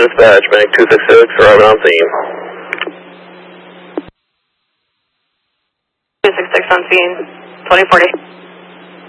dispatch, Bank 266, arriving on scene. 266 on scene, 2040.